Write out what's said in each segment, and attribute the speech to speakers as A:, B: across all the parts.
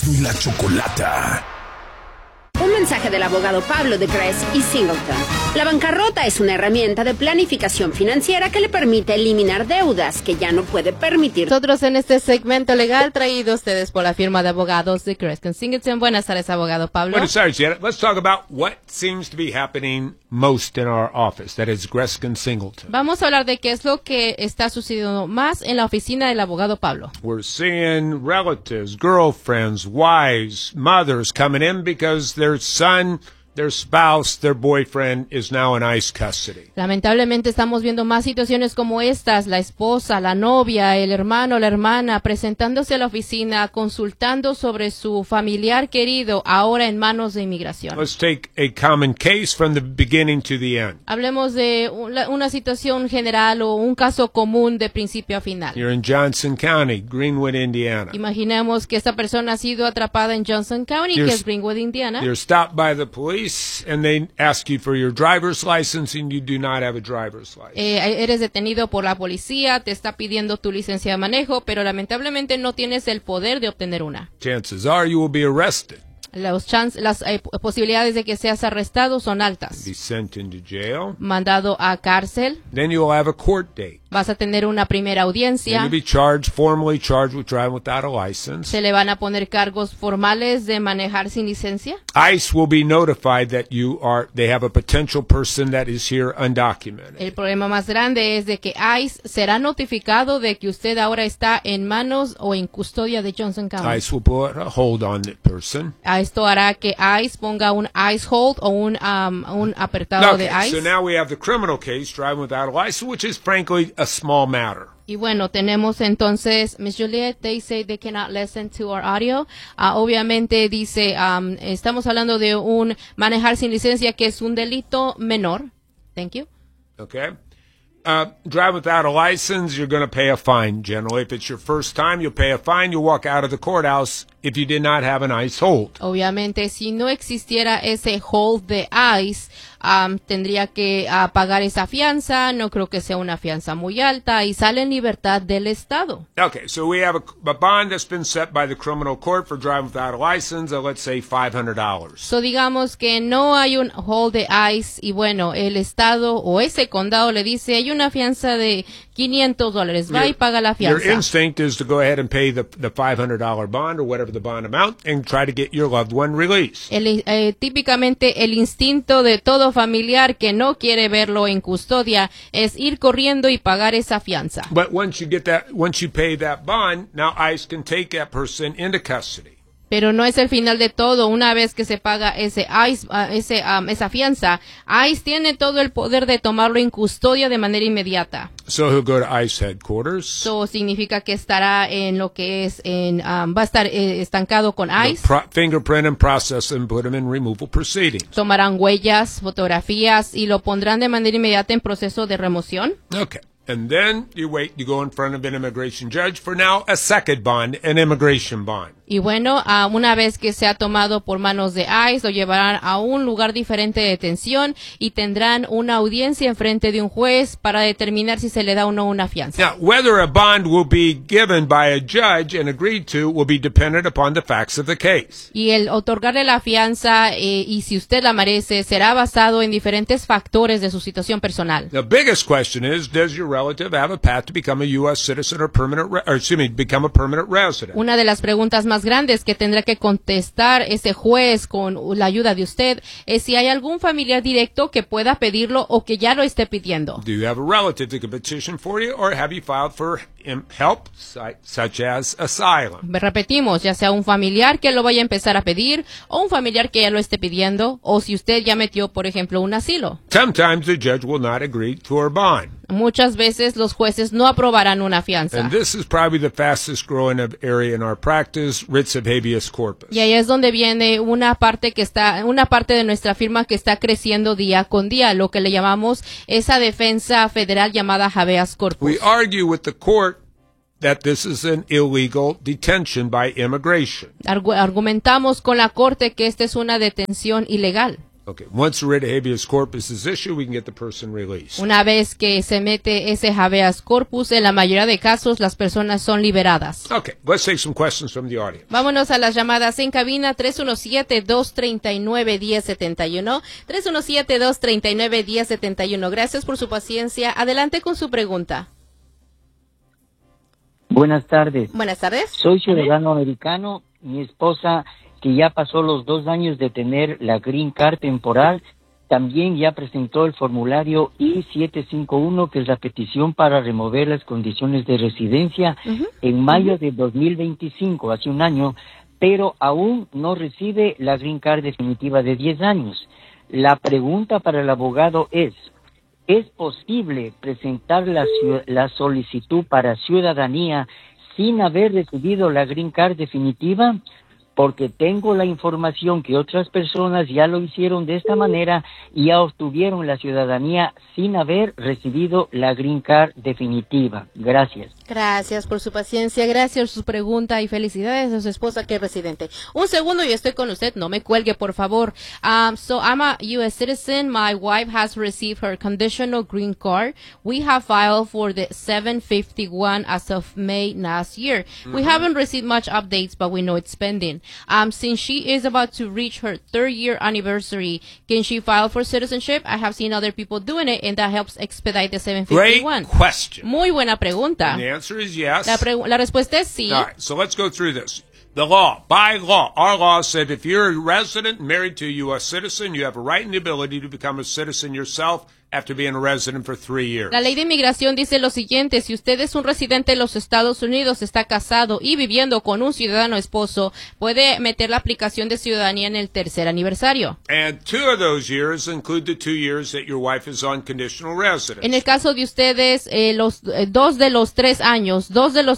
A: Erasmo y la Chocolata.
B: Un mensaje del abogado Pablo de Gress y Singleton. La bancarrota es una herramienta de planificación financiera que le permite eliminar deudas que ya no puede permitir.
C: Nosotros en este segmento legal traído a ustedes por la firma de abogados de Gress y Singleton. Buenas tardes, abogado Pablo.
D: Buenas tardes, Janet. Let's talk about what seems to be happening most in our office. That is Gress and Singleton.
C: Vamos a hablar de qué es lo que está sucediendo más en la oficina del abogado Pablo.
D: We're seeing relatives, girlfriends, wives, mothers coming in because their son, their spouse, their boyfriend is now in ICE custody.
C: Lamentablemente estamos viendo más situaciones como estas, la esposa, la novia, el hermano, la hermana, presentándose a la oficina, consultando sobre su familiar querido, ahora en manos de inmigración.
D: Let's take a common case from the beginning to the end.
C: Hablemos de una situación general o un caso común de principio a final.
D: You're in Johnson County, Greenwood, Indiana.
C: Imaginemos que esta persona ha sido atrapada en Johnson County, que es Greenwood, Indiana.
D: You're stopped by the police and they ask you for your driver's license and you do not have a driver's license.
C: Eres detenido por la policía, te está pidiendo tu licencia de manejo, pero lamentablemente no tienes el poder de obtener una.
D: Chances are you will be arrested.
C: Las posibilidades de que seas arrestado son altas.
D: Be sent into jail.
C: Mandado a cárcel.
D: Then you will have a court date.
C: Vas a tener una primera audiencia.
D: Then you'll be formally charged with driving without a license.
C: Se le van a poner cargos formales de manejar sin licencia.
D: ICE will be notified that they have a potential person that is here undocumented.
C: El problema más grande es de que ICE será notificado de que usted ahora está en manos o en custodia de Johnson County.
D: ICE will put a hold on that person.
C: Esto hará que ICE ponga un ICE hold o un apartado de ICE.
D: So now we have the criminal case, driving without a license, which is frankly a small matter.
C: Y bueno, tenemos entonces, Miss Juliet, they say they cannot listen to our audio. Obviamente dice, estamos hablando de un manejar sin licencia que es un delito menor. Thank you.
D: Okay. Drive without a license, you're going to pay a fine. Generally, if it's your first time, you'll pay a fine. You'll walk out of the courthouse if you did not have an ICE hold.
C: Obviamente, si no existiera ese hold de ICE, tendría que pagar esa fianza. No creo que sea una fianza muy alta y sale en libertad del estado.
D: Okay, so we have a bond that's been set by the criminal court for driving without a license of, let's say, $500.
C: So digamos que no hay un hold de ICE y bueno, el estado o ese condado le dice, hay una fianza de $500. Va y paga la fianza.
D: Your instinct is to go ahead and pay the $500 bond or whatever the bond amount and try to get your loved one released.
C: Típicamente el instinto de todo familiar que no quiere verlo en custodia es ir corriendo y pagar esa fianza.
D: But once you pay that bond, now ICE can take that person into custody.
C: Pero no es el final de todo. Una vez que se paga esa fianza, ICE tiene todo el poder de tomarlo en custodia de manera inmediata.
D: So he'll go to ICE headquarters.
C: Eso significa que estará en lo que es va a estar estancado con ICE.
D: Fingerprint and process and put him in removal proceedings.
C: Tomarán huellas, fotografías y lo pondrán de manera inmediata en proceso de remoción.
D: Okay. And then you go in front of an immigration judge for now a second bond, an immigration bond.
C: Y bueno, una vez que sea tomado por manos de ICE, lo llevarán a un lugar diferente de detención y tendrán una audiencia en frente de un juez para determinar si se le da o no una fianza.
D: Now, whether a bond will be given by a judge and agreed to will be dependent upon the facts of the case.
C: Y el otorgarle la fianza y si usted la merece será basado en diferentes factores de su situación personal.
D: The biggest question is, does your relative have a path to become a U.S. citizen or become a permanent resident?
C: Una de las preguntas más grandes que tendrá que contestar ese juez con la ayuda de usted es si hay algún familiar directo que pueda pedirlo o que ya lo esté pidiendo.
D: Do you have a relative that can petition for you or have you filed for help such as asylum?
C: Repetimos, ya sea un familiar que lo vaya a empezar a pedir o un familiar que ya lo esté pidiendo o si usted ya metió, por ejemplo, un asilo.
D: Sometimes the judge will not agree to a bond.
C: Muchas veces los jueces no aprobarán una fianza.
D: And this is probably the fastest growing area in our practice, writs of habeas corpus.
C: Y ahí es donde viene una parte de nuestra firma que está creciendo día con día, lo que le llamamos esa defensa federal llamada habeas corpus.
D: We argue with the court that this is an illegal detention by immigration.
C: Argumentamos con la corte que esta es una detención ilegal.
D: Okay. Once a writ of habeas corpus is issued, we can get the person released.
C: Una vez que se mete ese habeas corpus, en la mayoría de casos las personas son liberadas.
D: Okay. Let's take some questions from the audience.
C: Vámonos a las llamadas en cabina 317-239-1071. 317-239-1071. Gracias por su paciencia. Adelante con su pregunta.
A: Buenas tardes.
C: Buenas tardes.
A: Soy ciudadano americano. Mi esposa, que ya pasó los 2 años de tener la Green Card temporal, también ya presentó el formulario I-751, que es la petición para remover las condiciones de residencia, en mayo de 2025, hace un año, pero aún no recibe la Green Card definitiva de 10 años. La pregunta para el abogado ¿es posible presentar la solicitud para ciudadanía sin haber recibido la Green Card definitiva? Porque tengo la información que otras personas ya lo hicieron de esta manera y ya obtuvieron la ciudadanía sin haber recibido la Green Card definitiva. Gracias.
C: Gracias por su paciencia, gracias por su pregunta y felicidades a su esposa que es residente. Un segundo y estoy con usted, no me cuelgue por favor. So I'm a U.S. citizen. My wife has received her conditional green card. We have filed for the 751 as of May last year. We haven't received much updates, but we know it's pending. Since she is about to reach her 3rd year anniversary, can she file for citizenship? I have seen other people doing it, and that helps expedite the 751.
D: Great question.
C: Muy buena pregunta.
D: And the answer is yes.
C: La respuesta es sí.
D: All right, so let's go through this. The law, by law, our law said if you're a resident married to a U.S. citizen, you have a right and the ability to become a citizen yourself after being a resident for 3 years.
C: La ley de inmigración dice lo siguiente: si usted es un residente de los Estados Unidos, está casado y viviendo con un ciudadano esposo, puede meter la aplicación de ciudadanía en el 3er aniversario.
D: And 2 of those years include the 2 years that your wife is on conditional residence.
C: En el caso de ustedes, dos de los 3 años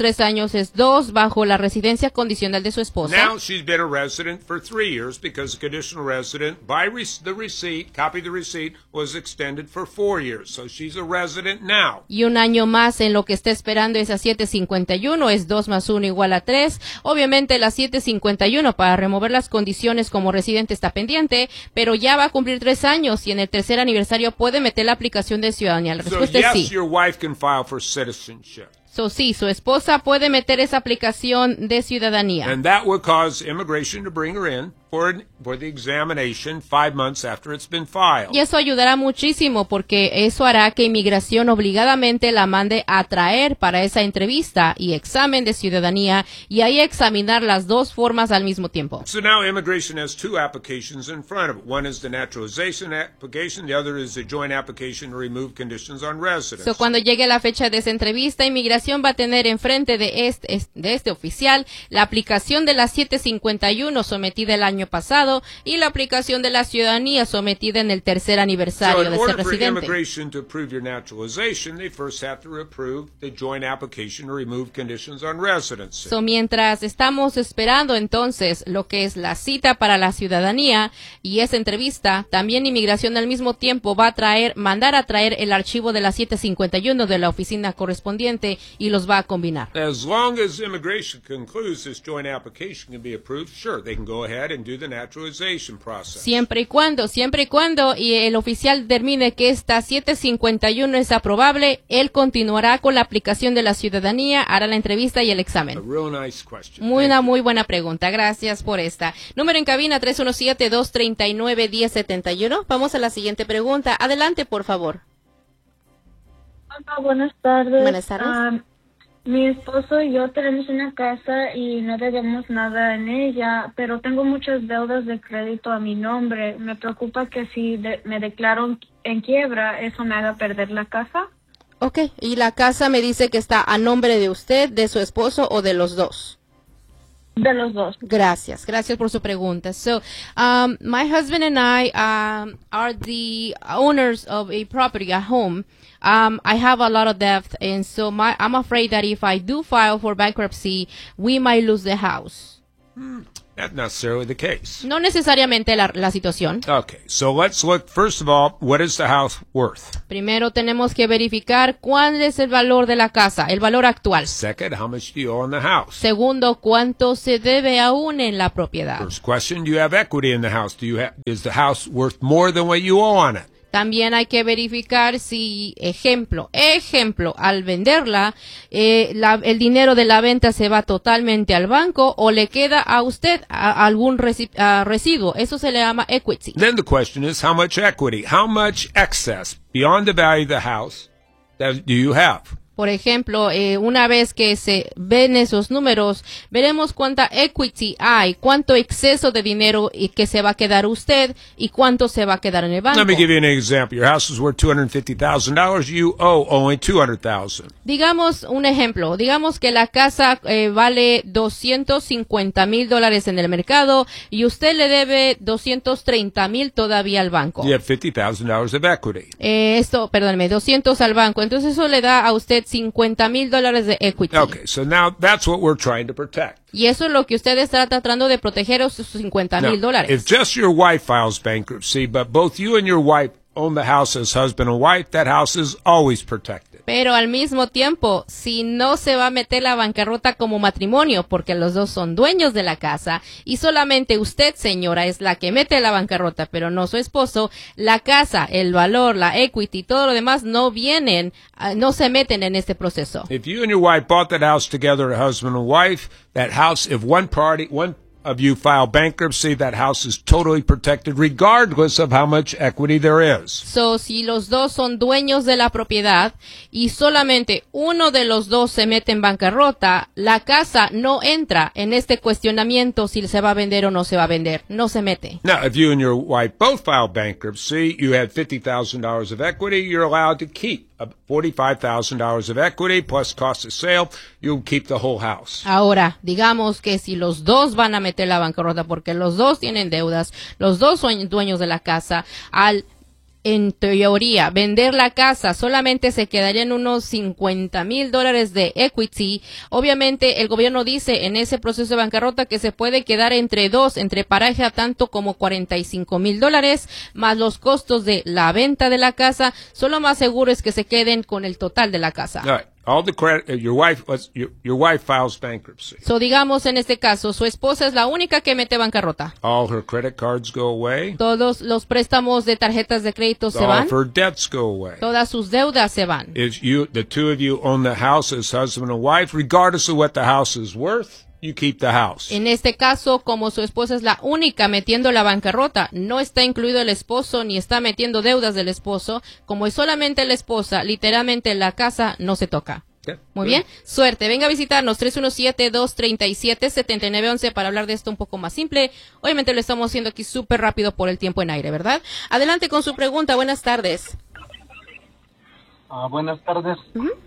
C: es 2 bajo la residencia condicional de su esposa.
D: Now she's been a resident for 3 years because the conditional resident, by the receipt, copy of the receipt, was extended for 4 years. So she's a resident now.
C: Y un año más en lo que está esperando esa 751 es 2 más 1 igual a 3. Obviamente la 751 para remover las condiciones como residente está pendiente, pero ya va a cumplir 3 años y en el 3er aniversario puede meter la aplicación de ciudadanía. La respuesta
D: So
C: es
D: yes,
C: sí.
D: your wife can file for citizenship.
C: Sí, su esposa puede meter esa aplicación de ciudadanía.
D: And that would cause immigration to bring her in for the examination 5 months after it's been filed.
C: Y eso ayudará muchísimo porque eso hará que inmigración obligadamente la mande a traer para esa entrevista y examen de ciudadanía y ahí examinar las 2 formas al mismo tiempo.
D: So now immigration has 2 applications in front of it. One is the naturalization application, the other is the joint application to remove conditions on residence.
C: Cuando llegue la fecha de esa entrevista, inmigración va a tener enfrente de este oficial la aplicación de la 751 sometida el año pasado y la aplicación de la ciudadanía sometida en el 3er aniversario de ser residente.
D: Immigration to approve your naturalization, they first have to approve the joint application to remove conditions on residency.
C: Mientras estamos esperando entonces lo que es la cita para la ciudadanía y esa entrevista, también inmigración al mismo tiempo va a mandar a traer el archivo de la 751 de la oficina correspondiente y los va a combinar.
D: As long as immigration concludes this joint application can be approved, sure, they can go ahead and do the naturalization process.
C: Siempre y cuando y el oficial determine que esta 751 es aprobable, él continuará con la aplicación de la ciudadanía, hará la entrevista y el examen.
D: A real nice question.
C: Muy buena pregunta. Gracias por esta. Número en cabina 317-239-1071. Vamos a la siguiente pregunta. Adelante, por favor.
E: Hola, buenas tardes.
C: Buenas tardes.
E: Mi esposo y yo tenemos una casa y no debemos nada en ella, pero tengo muchas deudas de crédito a mi nombre. Me preocupa que si me declaro en quiebra, eso me haga perder la casa.
C: Ok, y la casa me dice que está a nombre de usted, de su esposo o de los dos.
E: De los dos.
C: Gracias por su pregunta. So, my husband and I are the owners of a property, a home. I have a lot of debt, and so I'm afraid that if I do file for bankruptcy, we might lose the house.
D: Not necessarily the case.
C: No necesariamente la situación.
D: Okay, so let's look, first of all, what is the house worth?
C: Primero tenemos que verificar cuál es el valor de la casa, el valor actual.
D: Second, how much do you owe on the house?
C: Segundo, cuánto se debe aún en la propiedad.
D: First question, do you have equity in the house? Is the house worth more than what you owe on it?
C: También hay que verificar si, ejemplo, al venderla, el dinero de la venta se va totalmente al banco o le queda a usted algún residuo. Eso se le llama equity.
D: Then the question is, how much equity? How much excess beyond the value of the house do you have?
C: Por ejemplo, una vez que se ven esos números, veremos cuánta equity hay, cuánto exceso de dinero que se va a quedar usted y cuánto se va a quedar en el banco.
D: Let me give you an example. Your house is worth $250,000. You owe only $200,000.
C: Digamos un ejemplo. Digamos que la casa vale $250,000 en el mercado y usted le debe $230,000 todavía al banco.
D: You have $50,000 of equity.
C: 200 al banco. Entonces eso le da a usted $50,000 de equity.
D: Okay, so now that's what we're trying to protect.
C: Y eso es lo que usted está tratando de proteger, esos $50,000.
D: If just your wife files bankruptcy, but both you and your wife own the house as husband and wife, that house is always protected.
C: Pero al mismo tiempo, si no se va a meter la bancarrota como matrimonio, porque los dos son dueños de la casa, y solamente usted, señora, es la que mete la bancarrota, pero no su esposo, la casa, el valor, la equity, todo lo demás no se meten en este proceso.
D: If you and your wife bought that house together, a husband and wife, that house, if one of you file bankruptcy, that house is totally protected regardless of how much equity there is.
C: So, si los dos son dueños de la propiedad y solamente uno de los dos se mete en bancarrota, la casa no entra en este cuestionamiento si se va a vender o no se va a vender. No se mete.
D: Now, if you and your wife both file bankruptcy, you had $50,000 of equity, you're allowed to keep $45,000 of equity plus cost of sale. You'll keep the whole house.
C: Ahora, digamos que si los dos van a meter la bancarrota porque los dos tienen deudas, los dos son dueños de la casa, en teoría, vender la casa solamente se quedarían unos $50,000 de equity. Obviamente, el gobierno dice en ese proceso de bancarrota que se puede quedar entre pareja, tanto como $45,000, más los costos de la venta de la casa. Solo más seguro es que se queden con el total de la casa.
D: All right. All the credit, your wife files bankruptcy.
C: So, digamos en este caso, su esposa es la única que mete bancarrota.
D: All her credit cards go away.
C: Todos los préstamos de tarjetas de crédito se van.
D: All of her debts go away.
C: Todas sus deudas se van.
D: If the two of you own the house as husband and wife, regardless of what the house is worth, you keep the house.
C: En este caso, como su esposa es la única metiendo la bancarrota, no está incluido el esposo ni está metiendo deudas del esposo. Como es solamente la esposa, literalmente la casa no se toca.
D: Okay.
C: Muy bien, suerte. Venga a visitarnos 317-237-7911 para hablar de esto un poco más simple. Obviamente lo estamos haciendo aquí súper rápido por el tiempo en aire, ¿verdad? Adelante con su pregunta. Buenas tardes.
F: Buenas tardes.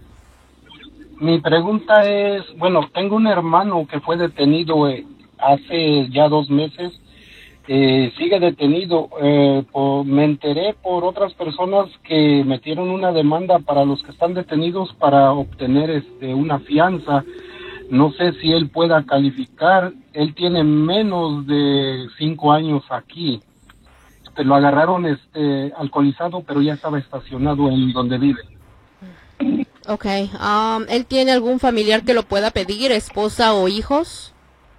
F: Mi pregunta es, bueno, tengo un hermano que fue detenido hace ya 2 meses, sigue detenido. Me enteré por otras personas que metieron una demanda para los que están detenidos para obtener una fianza. No sé si él pueda calificar. Él tiene menos de 5 años aquí. Lo agarraron alcoholizado, pero ya estaba estacionado en donde vive.
C: Okay. ¿Él tiene algún familiar que lo pueda pedir, esposa o hijos?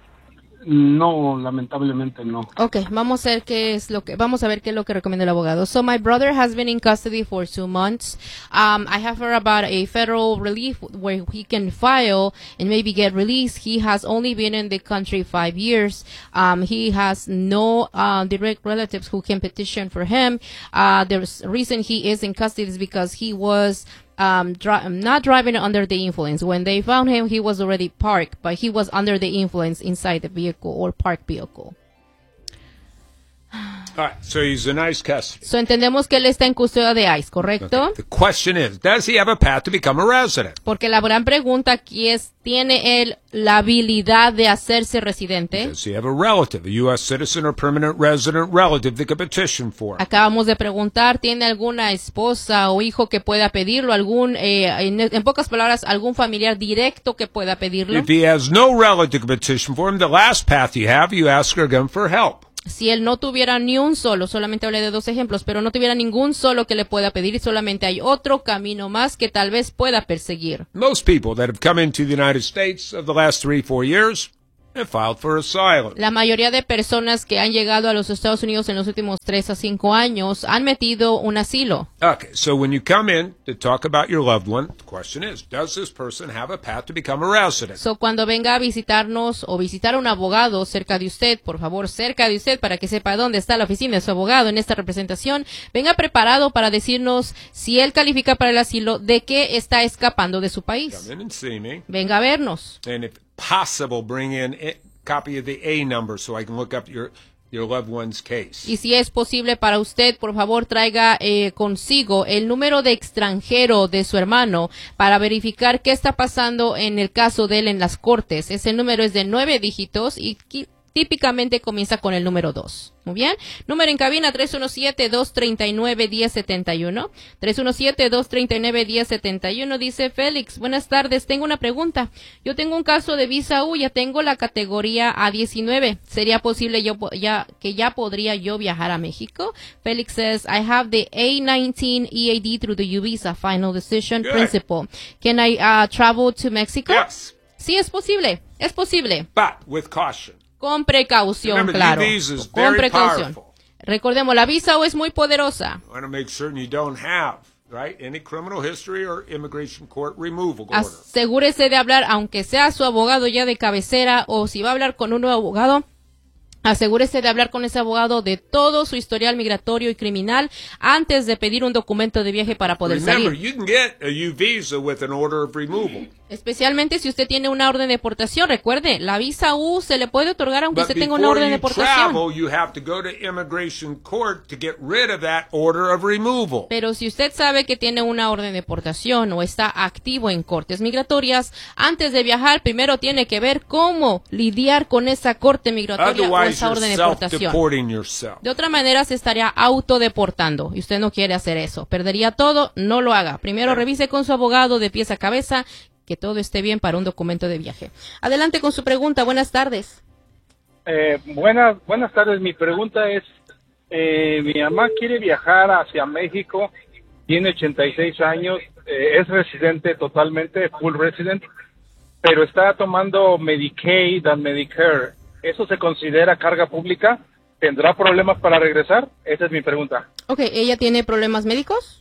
F: No, lamentablemente no.
C: Okay, vamos a ver qué es lo que recomienda el abogado. So my brother has been in custody for 2 months. I have heard about a federal relief where he can file and maybe get released. He has only been in the country 5 years. He has no direct relatives who can petition for him. The reason he is in custody is because he was not driving under the influence. When they found him, he was already parked, but he was under the influence inside the vehicle or parked vehicle.
D: All right, so he's in ICE custody.
C: So entendemos que él está en custodia de ICE, ¿correcto?
D: Okay. The question is, does he have a path to become a resident?
C: Porque la gran pregunta aquí es, ¿tiene él la habilidad de hacerse residente?
D: Does he have a relative, a U.S. citizen or permanent resident relative that could petition for him?
C: Acabamos de preguntar, ¿tiene alguna esposa o hijo que pueda pedirlo? En pocas palabras, algún familiar directo que pueda pedirlo.
D: If he has no relative to petition for him, the last path you have, you ask again for help.
C: Si él no tuviera ni un solo, solamente hablé de 2 ejemplos, pero no tuviera ningún solo que le pueda pedir y solamente hay otro camino más que tal vez pueda perseguir.
D: Most people that have come into the United States of the last 3-4 years have filed for asylum.
C: La mayoría de personas que han llegado a los Estados Unidos en los últimos 3 a 5 años han metido un asilo.
D: Okay, so when you come in to talk about your loved one, the question is, does this person have a path to become a resident?
C: So, cuando venga a visitarnos o visitar a un abogado cerca de usted, por favor, cerca de usted, para que sepa dónde está la oficina de su abogado en esta representación, venga preparado para decirnos si él califica para el asilo, de qué está escapando de su país.
D: Come in and see me.
C: Venga a vernos.
D: And if possible, bring in a copy of the A number so I can look up your loved one's case.
C: Y si es posible para usted, por favor, traiga consigo el número de extranjero de su hermano para verificar qué está pasando en el caso de él en las cortes. Ese número es de 9 dígitos y típicamente comienza con el número 2. Muy bien. Número en cabina 317-239-1071. 317-239-1071. Dice Félix, buenas tardes, tengo una pregunta. Yo tengo un caso de visa U, ya tengo la categoría A19. ¿Sería posible que ya podría yo viajar a México? Félix says, I have the A19 EAD through the U visa final decision
D: Good.
C: Principle. Can I travel to Mexico?
D: Yes,
C: Sí, es posible. Es posible.
D: but with caution.
C: Con precaución,
D: Remember, the
C: claro.
D: visa is
C: Con
D: very
C: precaución.
D: powerful.
C: Recordemos, la visa U es muy poderosa.
D: You want to make certain you don't have, right, any criminal history or immigration court removal order.
C: Asegúrese de hablar, aunque sea su abogado ya de cabecera o si va a hablar con un nuevo abogado, asegúrese de hablar con ese abogado de todo su historial migratorio y criminal antes de pedir un documento de viaje para poder
D: Remember,
C: salir.
D: you can get a U visa with an order of removal.
C: Especialmente si usted tiene una orden de deportación. Recuerde, la visa U se le puede otorgar aunque
D: But
C: usted tenga una
D: before
C: orden de
D: you
C: deportación.
D: travel, you have to go to immigration court to get rid of that order of removal.
C: Pero si usted sabe que tiene una orden de deportación o está activo en cortes migratorias, antes de viajar, primero tiene que ver cómo lidiar con esa corte migratoria o
D: Otherwise,
C: esa
D: you're
C: orden de deportación.
D: self-deporting yourself.
C: De otra manera, se estaría autodeportando y usted no quiere hacer eso. Perdería todo, no lo haga. Primero revise con su abogado de pies a cabeza que todo esté bien para un documento de viaje. Adelante con su pregunta. Buenas tardes.
G: Buenas tardes. Mi pregunta es, mi mamá quiere viajar hacia México, tiene 86 años, es residente totalmente, full resident, pero está tomando Medicaid and Medicare. ¿Eso se considera carga pública? ¿Tendrá problemas para regresar? Esa es mi pregunta.
C: Ok, ¿ella tiene problemas médicos?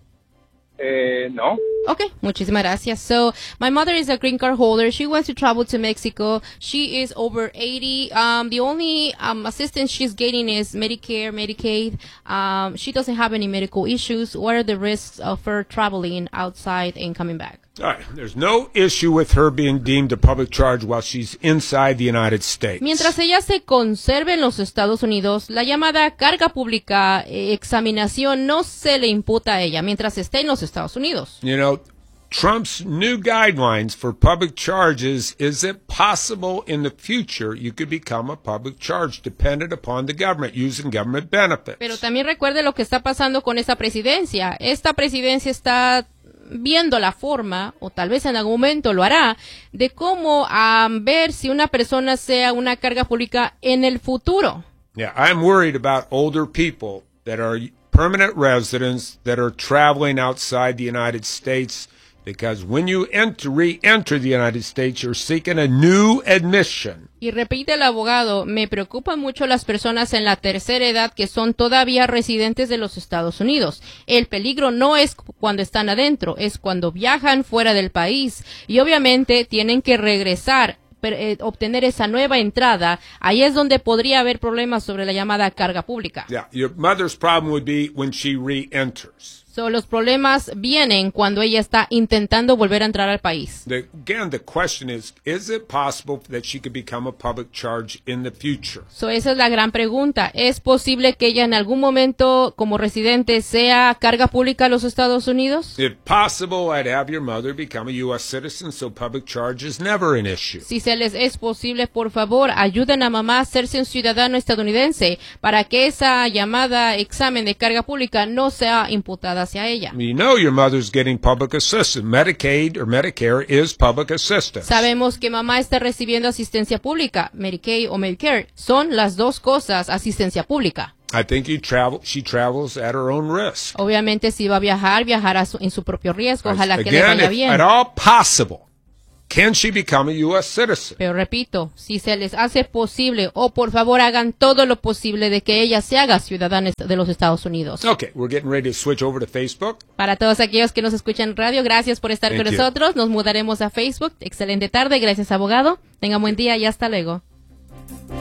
G: No.
C: Okay, muchísimas gracias. So, my mother is a green card holder. She wants to travel to Mexico. She is over 80. The only assistance she's getting is Medicare, Medicaid. She doesn't have any medical issues. What are the risks of her traveling outside and coming back?
D: All right. There's no issue with her being deemed a public charge while she's inside the United States.
C: Mientras ella se conserve en los Estados Unidos, la llamada carga pública, examinación, no se le imputa a ella mientras esté en los Estados Unidos.
D: You know, Trump's new guidelines for public charges is it possible in the future you could become a public charge dependent upon the government using government benefits.
C: Pero también recuerde lo que está pasando con esta presidencia. Esta presidencia está viendo la forma, o tal vez en algún momento lo hará, de cómo ver si una persona sea una carga pública en el futuro.
D: Yeah, I'm worried about older people that are permanent residents that are traveling outside the United States because when you re-enter the United States, you're seeking a new admission.
C: Y repite el abogado, me preocupan mucho las personas en la tercera edad que son todavía residentes de los Estados Unidos. El peligro no es cuando están adentro, es cuando viajan fuera del país y obviamente tienen que regresar, obtener esa nueva entrada. Ahí es donde podría haber problemas sobre la llamada carga pública.
D: Yeah, your mother's problem would be when she re-enters.
C: So, los problemas vienen cuando ella está intentando volver a entrar al país.
D: Again, the question is it possible that she could become a public charge in the future?
C: So, esa es la gran pregunta. ¿Es posible que ella en algún momento, como residente, sea carga pública a los Estados Unidos?
D: If possible, I'd have your mother become a U.S. citizen, so public charge is never an issue.
C: Si se les es posible, por favor, ayuden a mamá a hacerse un ciudadano estadounidense para que esa llamada examen de carga pública no sea imputada hacia ella.
D: You know your mother's getting public assistance. Medicaid or Medicare is public assistance.
C: Sabemos que mamá está recibiendo asistencia pública. Medicaid o Medicare son las dos cosas, asistencia pública.
D: I think she travels at her own risk.
C: Obviamente, si va a viajar en su propio riesgo. Ojalá que le vaya bien.
D: At all possible, can she become a U.S. citizen?
C: Pero repito, si se les hace posible, o por favor hagan todo lo posible de que ella se haga ciudadana de los Estados Unidos.
D: Okay, we're getting ready to switch over to Facebook.
C: Para todos aquellos que nos escuchan en radio, gracias por estar con nosotros. Nos mudaremos a Facebook. Excelente tarde, gracias abogado. Tenga buen día y hasta luego.